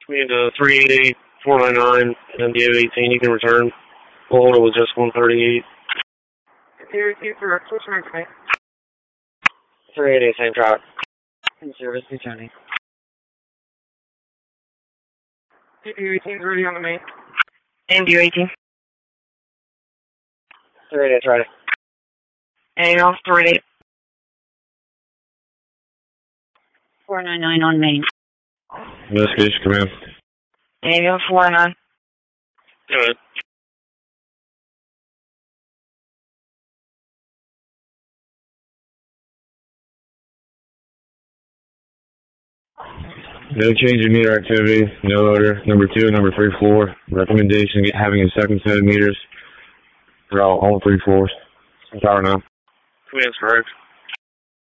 Between 388, 499, and the 18, you can return. Hold, it was just 138. 388, same truck. In service returning. DPU-18 is ready on the main. MU-18. 388, ready. AL 388. 499 on main. Investigation command. AL 49. Good. No change in meter activity, no odor. Number 2 and number 3 floor. Recommendation, having a second set of meters for all 3 floors. Power now. Command's correct.